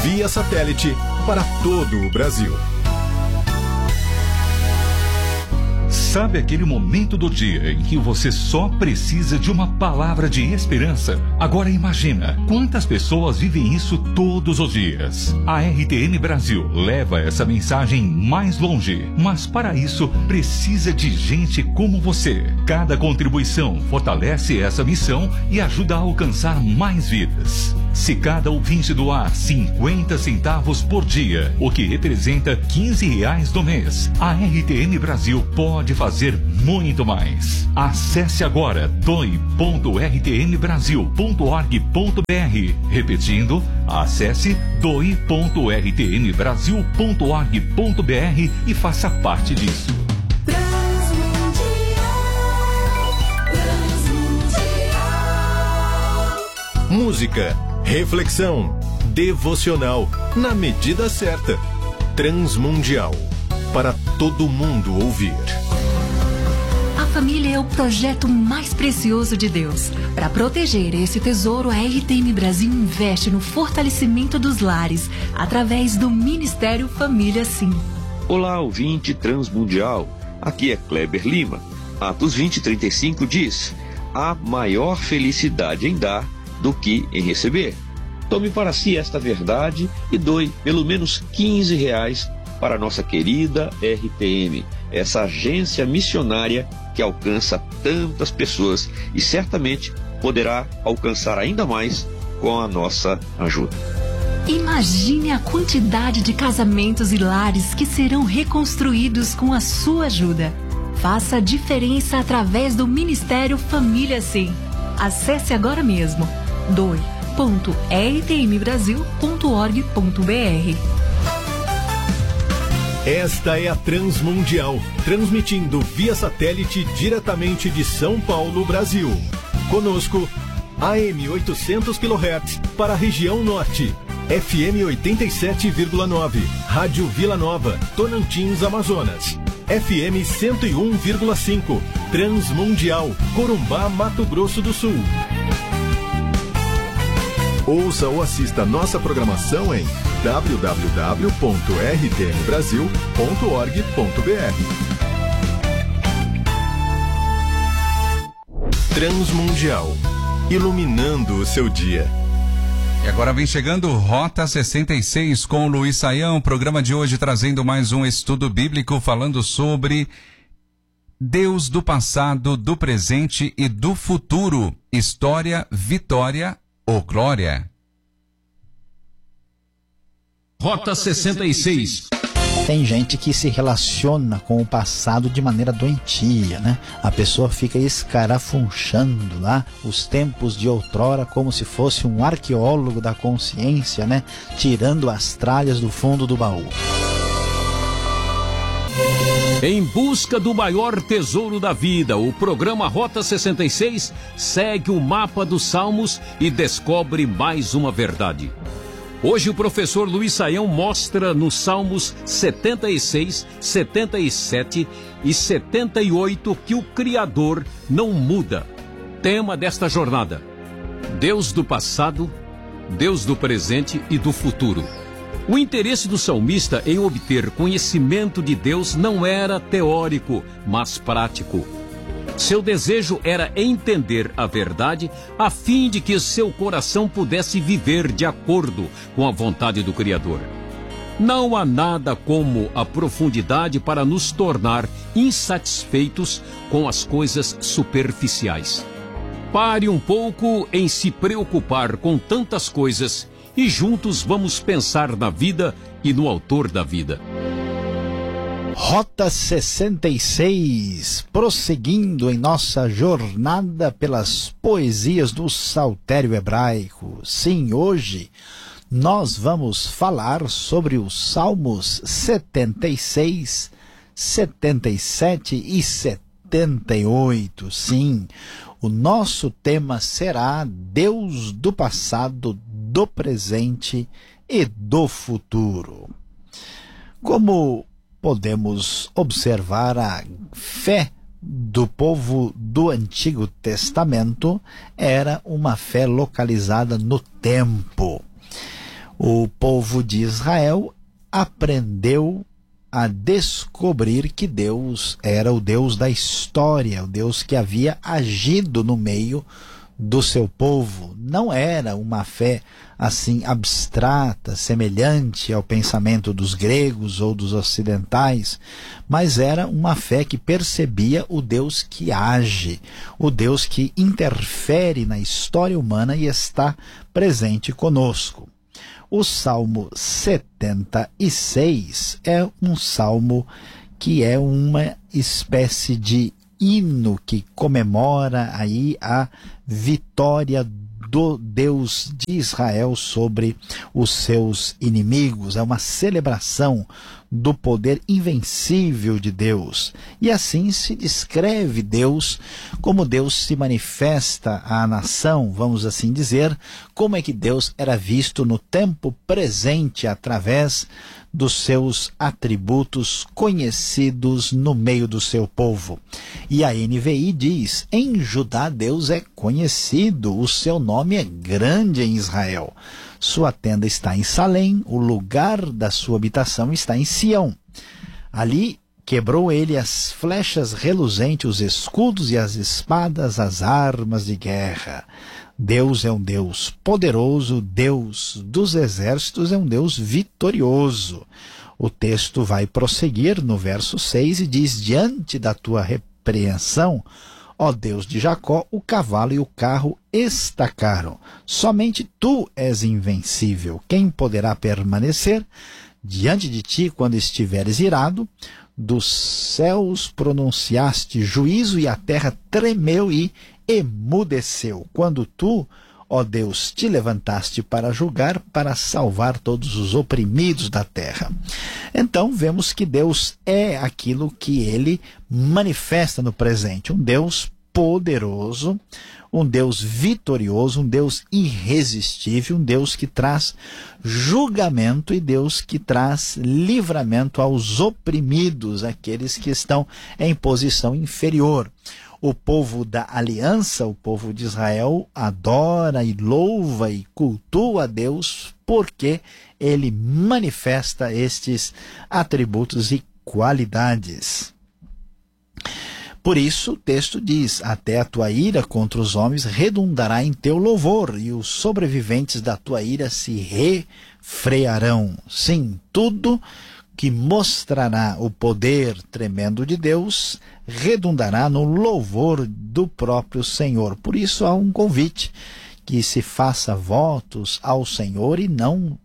via satélite para todo o Brasil. Sabe aquele momento do dia em que você só precisa de uma palavra de esperança? Agora imagina quantas pessoas vivem isso todos os dias. A RTM Brasil leva essa mensagem mais longe, mas para isso precisa de gente como você. Cada contribuição fortalece essa missão e ajuda a alcançar mais vidas. Se cada ouvinte doar 50 centavos por dia, o que representa R$15 no mês, a RTM Brasil pode fazer muito mais. Acesse agora doe.rtmbrasil.org.br. Repetindo, acesse doe.rtmbrasil.org.br e faça parte disso. Música, reflexão, devocional, na medida certa. Transmundial, para todo mundo ouvir. A família é o projeto mais precioso de Deus. Para proteger esse tesouro, a RTM Brasil investe no fortalecimento dos lares, através do Ministério Família Sim. Olá, ouvinte Transmundial. Aqui é Kleber Lima. Atos 20:35 diz: há maior felicidade em dar do que em receber. Tome para si esta verdade e doe pelo menos R$15 para a nossa querida RTM, essa agência missionária que alcança tantas pessoas e certamente poderá alcançar ainda mais com a nossa ajuda. Imagine a quantidade de casamentos e lares que serão reconstruídos com a sua ajuda. Faça a diferença através do Ministério Família Sim. Acesse agora mesmo doe.rtmbrasil.org.br. Esta é a Transmundial, transmitindo via satélite diretamente de São Paulo, Brasil. Conosco, AM 800 kHz para a região norte, FM 87,9, Rádio Vila Nova, Tonantins, Amazonas, FM 101,5, Transmundial, Corumbá, Mato Grosso do Sul. Ouça ou assista nossa programação em www.rtmbrasil.org.br. Transmundial, iluminando o seu dia. E agora vem chegando Rota 66 com o Luiz Saião, programa de hoje trazendo mais um estudo bíblico falando sobre Deus do passado, do presente e do futuro. História, vitória ou glória? Rota 66. Tem gente que se relaciona com o passado de maneira doentia, né? A pessoa fica escarafunchando lá os tempos de outrora como se fosse um arqueólogo da consciência, né? Tirando as tralhas do fundo do baú. Em busca do maior tesouro da vida, o programa Rota 66 segue o mapa dos Salmos e descobre mais uma verdade. Hoje o professor Luiz Saião mostra nos Salmos 76, 77 e 78 que o Criador não muda. Tema desta jornada: Deus do passado, Deus do presente e do futuro. O interesse do salmista em obter conhecimento de Deus não era teórico, mas prático. Seu desejo era entender a verdade a fim de que seu coração pudesse viver de acordo com a vontade do Criador. Não há nada como a profundidade para nos tornar insatisfeitos com as coisas superficiais. Pare um pouco em se preocupar com tantas coisas e juntos vamos pensar na vida e no autor da vida. Rota 66, prosseguindo em nossa jornada pelas poesias do Saltério Hebraico. Sim, hoje nós vamos falar sobre os Salmos 76, 77 e 78. Sim, o nosso tema será Deus do passado, do presente e do futuro. Como podemos observar, a fé do povo do Antigo Testamento era uma fé localizada no tempo. O povo de Israel aprendeu a descobrir que Deus era o Deus da história, o Deus que havia agido no meio do seu povo. Não era uma fé assim abstrata, semelhante ao pensamento dos gregos ou dos ocidentais, mas era uma fé que percebia o Deus que age, o Deus que interfere na história humana e está presente conosco. O Salmo 76 é um salmo que é uma espécie de hino que comemora aí a vitória do Deus de Israel sobre os seus inimigos. É uma celebração do poder invencível de Deus. E assim se descreve Deus, como Deus se manifesta à nação, vamos assim dizer, como é que Deus era visto no tempo presente através dos seus atributos conhecidos no meio do seu povo. E a NVI diz: em Judá Deus é conhecido, o seu nome é grande em Israel. Sua tenda está em Salém, o lugar da sua habitação está em Sião. Ali quebrou ele as flechas reluzentes, os escudos e as espadas, as armas de guerra. Deus é um Deus poderoso, Deus dos exércitos é um Deus vitorioso. O texto vai prosseguir no verso 6 e diz: diante da tua repreensão, ó Deus de Jacó, o cavalo e o carro estacaram. Somente tu és invencível. Quem poderá permanecer diante de ti quando estiveres irado? Dos céus pronunciaste juízo e a terra tremeu e emudeceu. Quando tu, ó Deus, te levantaste para julgar, para salvar todos os oprimidos da terra. Então vemos que Deus é aquilo que ele manifesta no presente, um Deus poderoso, um Deus vitorioso, um Deus irresistível, um Deus que traz julgamento e Deus que traz livramento aos oprimidos, aqueles que estão em posição inferior. O povo da aliança, o povo de Israel, adora e louva e cultua a Deus porque ele manifesta estes atributos e qualidades. Por isso o texto diz: até a tua ira contra os homens redundará em teu louvor, e os sobreviventes da tua ira se refrearão. Sim, tudo que mostrará o poder tremendo de Deus redundará no louvor do próprio Senhor. Por isso há um convite que se faça votos ao Senhor e não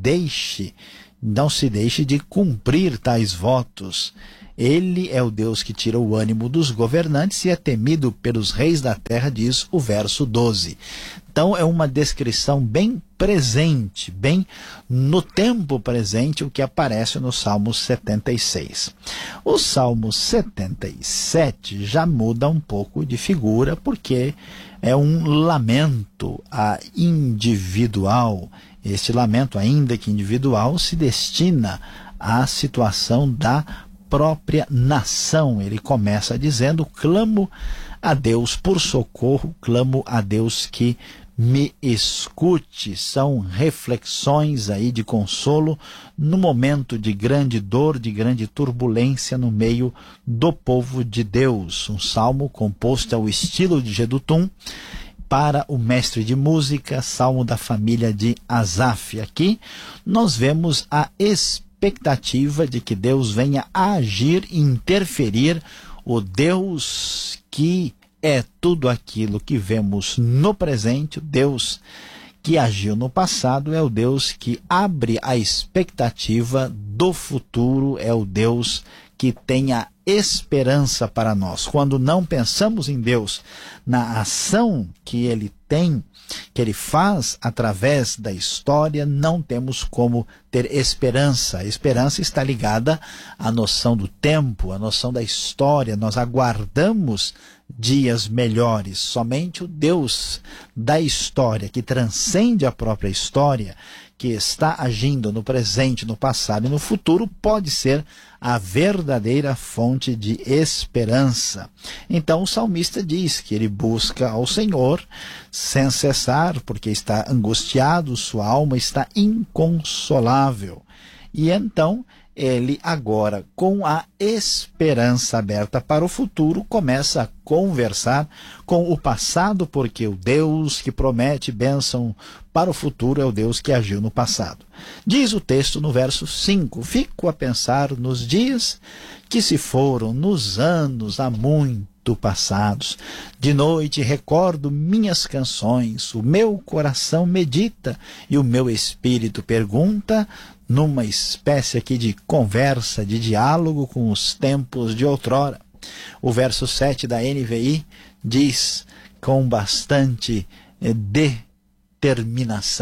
se deixe de cumprir tais votos. Ele é o Deus que tira o ânimo dos governantes e é temido pelos reis da terra, diz o verso 12. Então é uma descrição bem presente, bem no tempo presente, o que aparece no Salmo 76. O Salmo 77 já muda um pouco de figura, porque é um lamento individual. Este lamento, ainda que individual, se destina à situação da própria nação. Ele começa dizendo: clamo a Deus por socorro, clamo a Deus que me escute. São reflexões aí de consolo no momento de grande dor, de grande turbulência no meio do povo de Deus. Um salmo composto ao estilo de Jedutum, para o mestre de música, salmo da família de Asaf. Aqui nós vemos a expectativa de que Deus venha a agir e interferir, o Deus que é tudo aquilo que vemos no presente, o Deus que agiu no passado, é o Deus que abre a expectativa do futuro, é o Deus que tem a esperança para nós. Quando não pensamos em Deus, na ação que ele tem, que ele faz através da história, não temos como ter esperança. A esperança está ligada à noção do tempo, à noção da história. Nós aguardamos dias melhores. Somente o Deus da história, que transcende a própria história, que está agindo no presente, no passado e no futuro pode ser a verdadeira fonte de esperança. Então o salmista diz que ele busca ao Senhor sem cessar, porque está angustiado, sua alma está inconsolável. E então ele agora, com a esperança aberta para o futuro, começa a conversar com o passado, porque o Deus que promete bênção para o futuro é o Deus que agiu no passado. Diz o texto no verso 5, fico a pensar nos dias que se foram, nos anos há muito passados. De noite recordo minhas canções, o meu coração medita e o meu espírito pergunta, numa espécie aqui de conversa, de diálogo com os tempos de outrora. O verso 7 da NVI diz com bastante determinação: